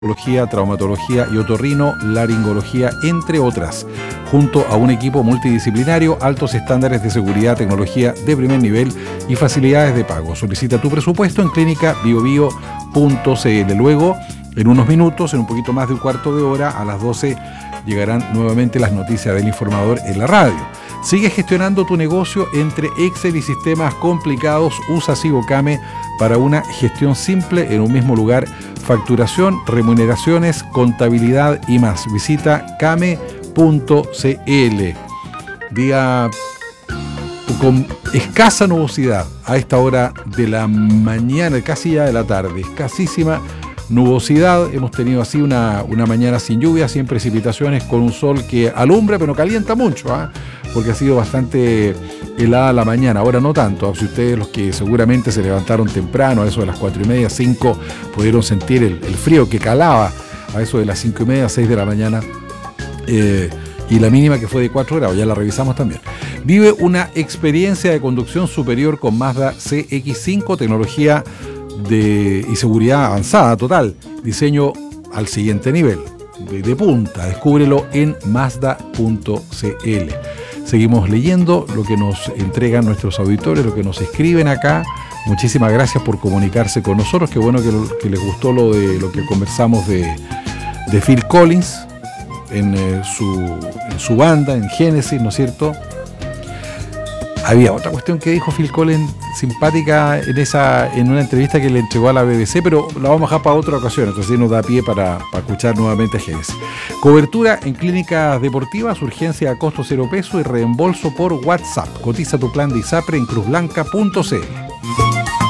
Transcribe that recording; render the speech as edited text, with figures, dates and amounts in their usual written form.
traumatología y otorrino laringología, entre otras, junto a un equipo multidisciplinario, altos estándares de seguridad, tecnología de primer nivel y facilidades de pago. Solicita tu presupuesto en Clínica BioBio.cl. Luego, en unos minutos, en un poquito más de un cuarto de hora, a las 12 llegarán nuevamente las noticias del informador en la radio. Sigue gestionando tu negocio entre Excel y sistemas complicados. Usa Sibocame para una gestión simple en un mismo lugar. Facturación, remuneraciones, contabilidad y más. Visita came.cl. Día con escasa nubosidad a esta hora de la mañana, casi ya de la tarde. Escasísima nubosidad. Hemos tenido así una mañana sin lluvia, sin precipitaciones, con un sol que alumbra pero calienta mucho, porque ha sido bastante helada la mañana. Ahora no tanto, si ustedes, los que seguramente se levantaron temprano, a eso de las 4:30, 5, pudieron sentir el frío que calaba a eso de las 5:30, 6 de la mañana, y la mínima que fue de 4 grados, ya la revisamos también. Vive una experiencia de conducción superior con Mazda CX-5, tecnología y seguridad avanzada total, diseño al siguiente nivel, de punta. Descúbrelo en Mazda.cl. Seguimos leyendo lo que nos entregan nuestros auditores, lo que nos escriben acá. Muchísimas gracias por comunicarse con nosotros. Qué bueno que les gustó lo que conversamos de Phil Collins en su banda, en Genesis, ¿no es cierto? Había otra cuestión que dijo Phil Collins simpática en una entrevista que le entregó a la BBC, pero la vamos a dejar para otra ocasión, entonces nos da pie para escuchar nuevamente a Genesis. Cobertura en clínicas deportivas, urgencia a costo 0 pesos y reembolso por WhatsApp. Cotiza tu plan de ISAPRE en cruzblanca.cl.